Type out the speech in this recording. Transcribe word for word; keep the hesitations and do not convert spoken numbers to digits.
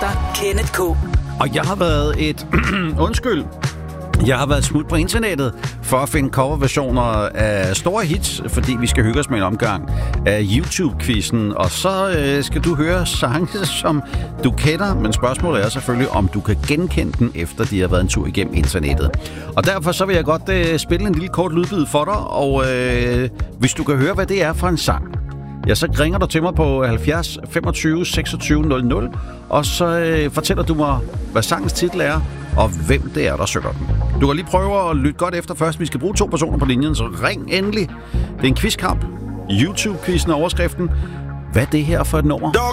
Mester Kenneth K. Og jeg har været et... Undskyld. Jeg har været smut på internettet for at finde coverversioner af store hits, fordi vi skal hygge os med en omgang af YouTube-quizzen. Og så øh, skal du høre sange, som du kender, men spørgsmålet er selvfølgelig, om du kan genkende den, efter de har været en tur igennem internettet. Og derfor så vil jeg godt øh, spille en lille kort lydbid for dig, og øh, hvis du kan høre, hvad det er for en sang, ja, så ringer du til mig på halvfjerds femogtyve seksogtyve nul nul, og så øh, fortæller du mig, hvad sangens titel er, og hvem det er, der synger den. Du kan lige prøve at lytte godt efter først. Vi skal bruge to personer på linjen, så ring endelig. Det er en quizkamp. YouTube-quizzen er overskriften. Hvad er det her for et nummer?